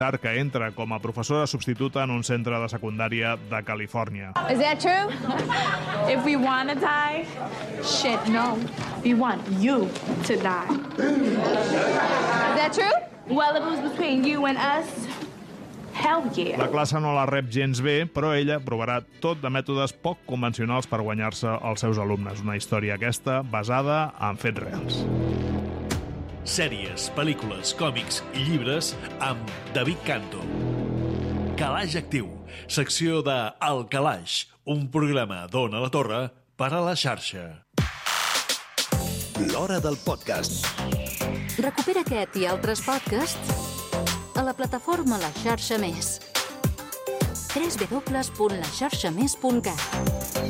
que entra com a professora substituta en un centre de secundària de Califòrnia. Is that true? If we want to die, shit, no. We want you to die. Is that true? Well, if it was between you and us, hell yeah. La classe no la rep gens bé, però ella provarà tot de mètodes poc convencionals per guanyar-se els seus alumnes. Una història aquesta basada en fets reals. Sèries, pel·lícules, còmics i llibres amb David Canto. Calaix Actiu, secció de El Calaix, un programa d'Ona la Torre per a la xarxa. L'Hora del podcast. Recupera aquest i altres podcasts a la plataforma La Xarxa Més. www.laxarxamés.cat